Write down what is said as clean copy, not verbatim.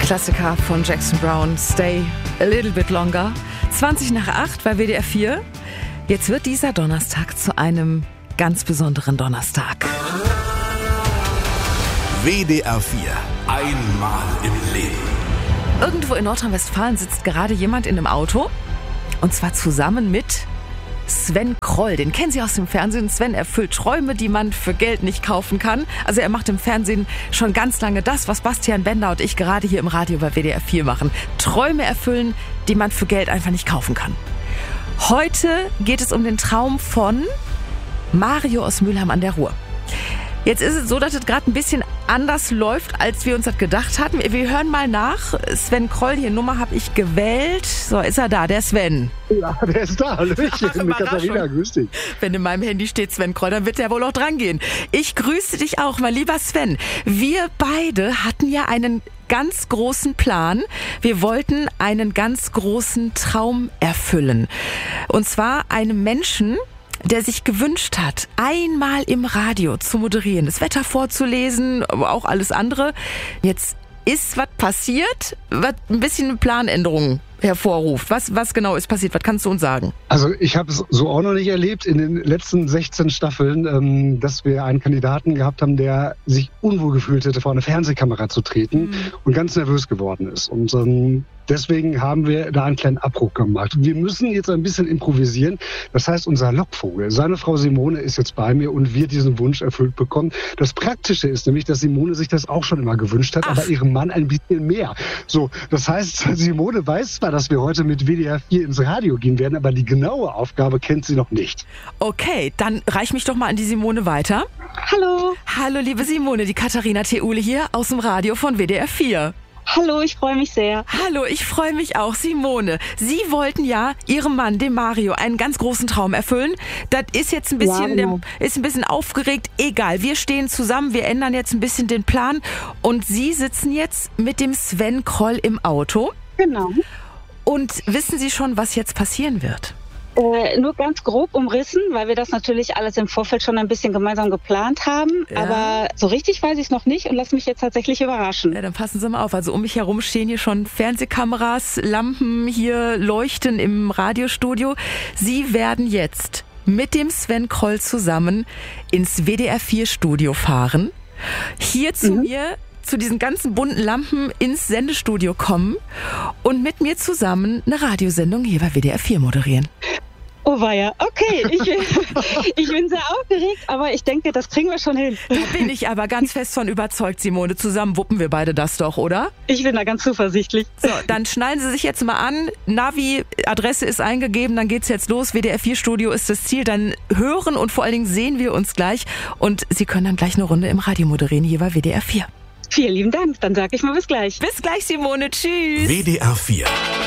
Klassiker von Jackson Browne, Stay a Little Bit Longer. 20:08 bei WDR 4. Jetzt wird dieser Donnerstag zu einem ganz besonderen Donnerstag. WDR 4. Einmal im Leben. Irgendwo in Nordrhein-Westfalen sitzt gerade jemand in einem Auto. Und zwar zusammen mit Sven Kroll. Den kennen Sie aus dem Fernsehen. Sven erfüllt Träume, die man für Geld nicht kaufen kann. Also er macht im Fernsehen schon ganz lange das, was Bastian Bender und ich gerade hier im Radio bei WDR 4 machen. Träume erfüllen, die man für Geld einfach nicht kaufen kann. Heute geht es um den Traum von Mario aus Mülheim an der Ruhr. Jetzt ist es so, dass es gerade ein bisschen anders läuft, als wir uns das gedacht hatten. Wir hören mal nach. Sven Kroll, die Nummer habe ich gewählt. So, ist er da, der Sven? Ja, der ist da. Hallöchen, mit Katharina, grüß dich. Wenn in meinem Handy steht Sven Kroll, dann wird der wohl auch dran gehen. Ich grüße dich auch, mein lieber Sven. Wir beide hatten ja einen ganz großen Plan. Wir wollten einen ganz großen Traum erfüllen. Und zwar einem Menschen, der sich gewünscht hat, einmal im Radio zu moderieren, das Wetter vorzulesen, aber auch alles andere. Jetzt ist was passiert, was ein bisschen eine Planänderung hervorruft. Was genau ist passiert? Was kannst du uns sagen? Also ich habe es so auch noch nicht erlebt in den letzten 16 Staffeln, dass wir einen Kandidaten gehabt haben, der sich unwohl gefühlt hätte, vor eine Fernsehkamera zu treten und ganz nervös geworden ist. Und deswegen haben wir da einen kleinen Abbruch gemacht. Wir müssen jetzt ein bisschen improvisieren. Das heißt, unser Lockvogel, seine Frau Simone, ist jetzt bei mir und wird diesen Wunsch erfüllt bekommen. Das Praktische ist nämlich, dass Simone sich das auch schon immer gewünscht hat, aber ihrem Mann ein bisschen mehr. So, das heißt, Simone weiß zwar, dass wir heute mit WDR 4 ins Radio gehen werden, aber die genaue Aufgabe kennt sie noch nicht. Okay, dann reich mich doch mal an die Simone weiter. Hallo. Hallo, liebe Simone, die Katharina Theule hier aus dem Radio von WDR 4. Hallo, ich freue mich sehr. Hallo, ich freue mich auch. Simone, Sie wollten ja Ihrem Mann, dem Mario, einen ganz großen Traum erfüllen. Das ist jetzt ein bisschen, ist ein bisschen aufgeregt. Egal, wir stehen zusammen, wir ändern jetzt ein bisschen den Plan. Und Sie sitzen jetzt mit dem Sven Kroll im Auto. Genau. Und wissen Sie schon, was jetzt passieren wird? Nur ganz grob umrissen, weil wir das natürlich alles im Vorfeld schon ein bisschen gemeinsam geplant haben. Ja. Aber so richtig weiß ich es noch nicht und lass mich jetzt tatsächlich überraschen. Ja, dann passen Sie mal auf. Also um mich herum stehen hier schon Fernsehkameras, Lampen hier leuchten im Radiostudio. Sie werden jetzt mit dem Sven Kroll zusammen ins WDR 4 Studio fahren. Hier zu mir, zu diesen ganzen bunten Lampen ins Sendestudio kommen und mit mir zusammen eine Radiosendung hier bei WDR 4 moderieren. Oh weia, okay, ich bin sehr aufgeregt, aber ich denke, das kriegen wir schon hin. Da bin ich aber ganz fest von überzeugt, Simone. Zusammen wuppen wir beide das doch, oder? Ich bin da ganz zuversichtlich. So, dann schneiden Sie sich jetzt mal an. Navi, Adresse ist eingegeben, dann geht's jetzt los. WDR 4 Studio ist das Ziel. Dann hören und vor allen Dingen sehen wir uns gleich. Und Sie können dann gleich eine Runde im Radio moderieren, hier bei WDR 4. Vielen lieben Dank, dann sage ich mal bis gleich. Bis gleich, Simone. Tschüss. WDR 4.